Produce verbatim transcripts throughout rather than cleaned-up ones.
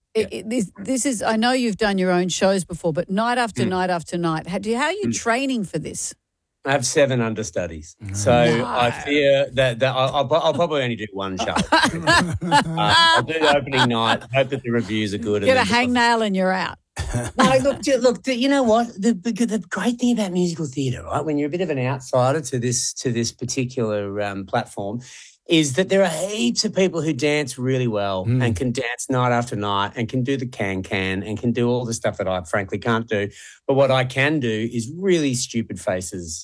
It, it, this, this is, I know you've done your own shows before, but night after mm. night after night, how, do you, how are you mm. training for this? I have seven understudies, so no. I fear that, that I'll, I'll, I'll probably only do one show. uh, I'll do the opening night, hope that the reviews are good. Get a hangnail and you're out. No, look, look. You know what? The, the great thing about musical theatre, right? When you're a bit of an outsider to this to this particular um, platform, is that there are heaps of people who dance really well mm. and can dance night after night and can do the can-can and can do all the stuff that I frankly can't do. But what I can do is really stupid faces.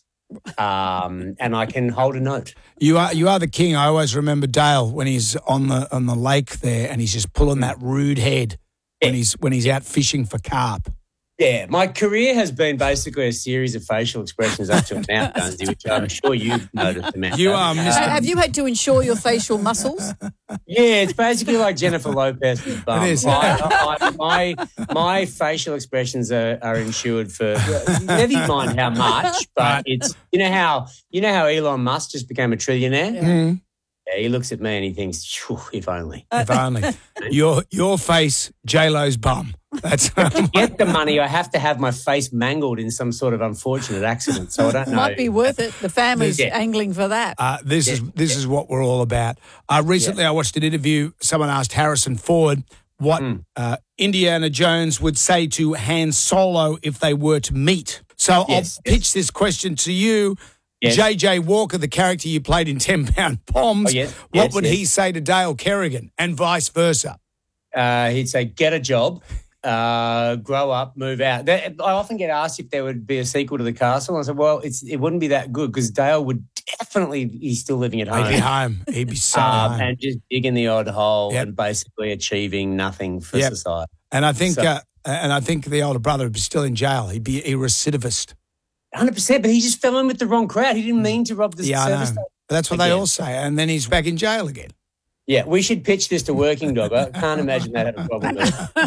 Um, and I can hold a note. You are you are the king. I always remember Dale when he's on the on the lake there, and he's just pulling that rude head when yeah. he's when he's out fishing for carp. Yeah, my career has been basically a series of facial expressions up to now, Jonesy, which I'm sure you've noticed. Amanda. You are, Mister Uh, have you had to ensure your facial muscles? Yeah, it's basically like Jennifer Lopez with bum. It is. I, I, my my facial expressions are, are insured for never mind how much, but it's you know how you know how Elon Musk just became a trillionaire. Yeah. Mm. Yeah, he looks at me and he thinks, if only. If only. your your face, J-Lo's bum. That's to get the money, I have to have my face mangled in some sort of unfortunate accident. So I don't know. Might be worth it. The family's yeah. angling for that. Uh, this yeah. is this yeah. is what we're all about. Uh, recently, yeah. I watched an interview. Someone asked Harrison Ford what mm. uh, Indiana Jones would say to Han Solo if they were to meet. So yes. I'll pitch this question to you. Yes. J J Walker, the character you played in ten pound Poms, oh, yes. what yes, would yes. he say to Dale Kerrigan and vice versa? Uh, he'd say, get a job, uh, grow up, move out. That, I often get asked if there would be a sequel to The Castle. I said, well, it's, it wouldn't be that good because Dale would definitely, he's still living at home. He'd be home. He'd be so um, home. And just digging the odd hole yep. and basically achieving nothing for yep. society. And I think so, uh, and I think the older brother would be still in jail. He'd be a recidivist. one hundred percent, but he just fell in with the wrong crowd. He didn't mean to rob the yeah, service station. That's what again. They all say. And then he's back in jail again. Yeah, we should pitch this to Working Dog. I can't imagine that had a problem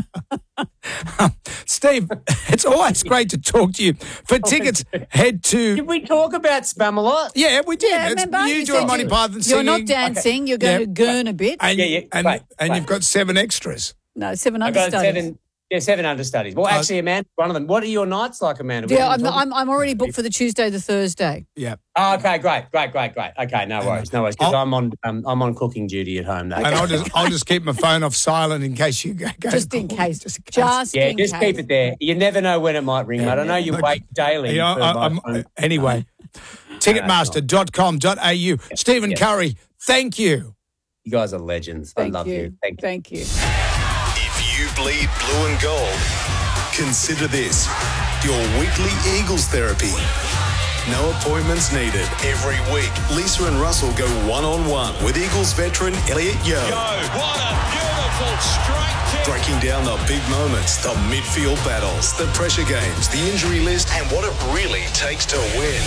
with Steve, it's always great to talk to you. For tickets, head to... Did we talk about Spamalot? Yeah, we did. Yeah, it's remember? you, You doing said Monty you- Python You're singing. not dancing. You're going Yeah. to gurn a bit. And, Yeah, yeah. and, Wait, and wait. you've got seven extras. No, seven I got understudies. seven... Yeah, seven understudies. Well, actually, Amanda, one of them. What are your nights like, Amanda? Yeah, I'm, I'm I'm already booked for the Tuesday, the Thursday. Yeah. Oh, okay, great, great, great, great. Okay, no worries, no worries. Because I'm on um, I'm on cooking duty at home. Though. And I'll just I'll just keep my phone off silent in case you go. go Just in case. Just in case. Just yeah, in just case. keep it there. You never know when it might ring, mate. I know you Look, wait daily. Yeah, for I, my I'm, phone. anyway, ticketmaster dot com dot a u. Stephen yeah. Curry, thank you. You guys are legends. Thank I love you. you. Thank you. Thank you. If you bleed blue and gold, consider this your weekly Eagles therapy. No appointments needed. Every week, Lisa and Russell go one-on-one with Eagles veteran Elliot Yeo. Yo, what a beautiful straight kick. Breaking down the big moments, the midfield battles, the pressure games, the injury list, and what it really takes to win.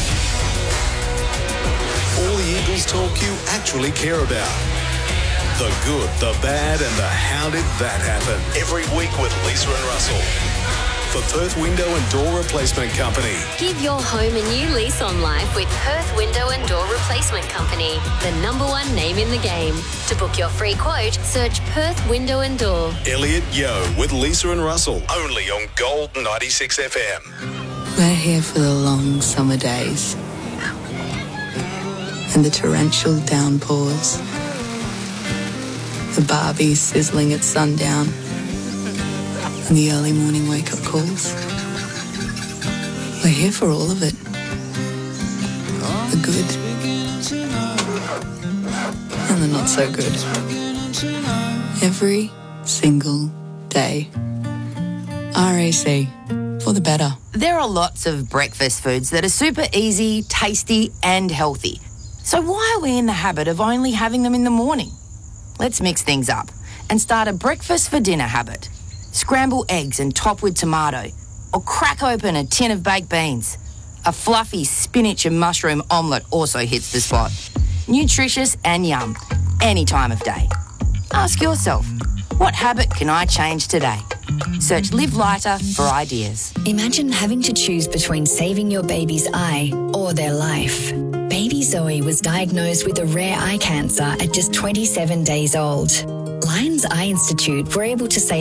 All the Eagles talk you actually care about. The good, the bad, and the how did that happen. Every week with Lisa and Russell. For Perth Window and Door Replacement Company. Give your home a new lease on life with Perth Window and Door Replacement Company, the number one name in the game. To book your free quote, search Perth Window and Door. Elliot Yeo with Lisa and Russell, only on Gold ninety-six F M. We're here for the long summer days and the torrential downpours, the barbie sizzling at sundown, and the early morning wake-up calls. We're here for all of it. The good and the not so good. Every single day. R A C, for the better. There are lots of breakfast foods that are super easy, tasty and healthy. So why are we in the habit of only having them in the morning? Let's mix things up and start a breakfast for dinner habit. Scramble eggs and top with tomato, or crack open a tin of baked beans. A fluffy spinach and mushroom omelette also hits the spot. Nutritious and yum, any time of day. Ask yourself, what habit can I change today? Search Live Lighter for ideas. Imagine having to choose between saving your baby's eye or their life. Baby Zoe was diagnosed with a rare eye cancer at just twenty-seven days old. Lions Eye Institute were able to save